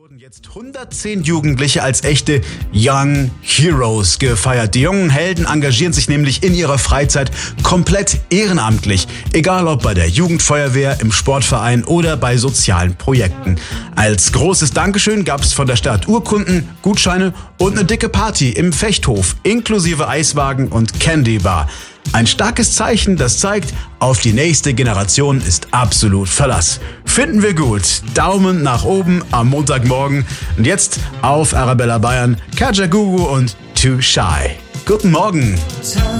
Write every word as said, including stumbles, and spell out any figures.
Wurden jetzt hundertzehn Jugendliche als echte Young Heroes gefeiert. Die jungen Helden engagieren sich nämlich in ihrer Freizeit komplett ehrenamtlich, egal ob bei der Jugendfeuerwehr, im Sportverein oder bei sozialen Projekten. Als großes Dankeschön gab es von der Stadt Urkunden, Gutscheine und eine dicke Party im Fechthof, inklusive Eiswagen und Candy Bar. Ein starkes Zeichen, das zeigt, auf die nächste Generation ist absolut Verlass. Finden wir gut. Daumen nach oben am Montagmorgen. Und jetzt auf Arabella Bayern, Kaja Gugu und Too Shy. Guten Morgen.